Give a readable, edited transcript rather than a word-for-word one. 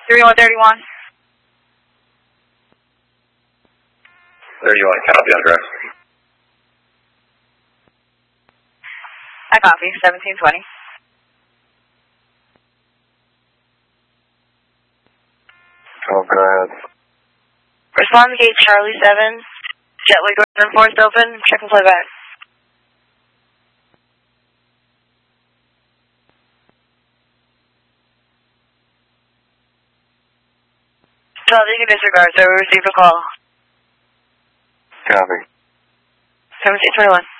3131. 31, copy on direct. I copy, 1720. Oh, go ahead. Respond to gate Charlie 7. Jetway door reinforced open. Check and play back. So you can disregard, so we received a call. Copy. 1721.